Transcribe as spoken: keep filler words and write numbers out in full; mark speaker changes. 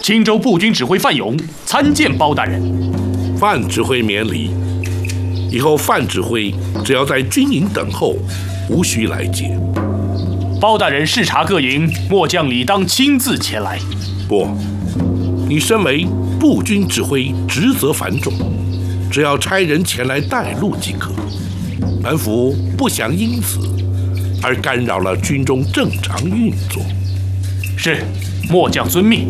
Speaker 1: 青州步军指挥范勇参见包大人。
Speaker 2: 范指挥免礼。以后范指挥只要在军营等候，无需来接。
Speaker 1: 包大人视察各营，末将理当亲自前来。
Speaker 2: 不，你身为步军指挥，职责繁重，只要差人前来带路即可。本府不想因此而干扰了军中正常运作。
Speaker 1: 是，末将遵命。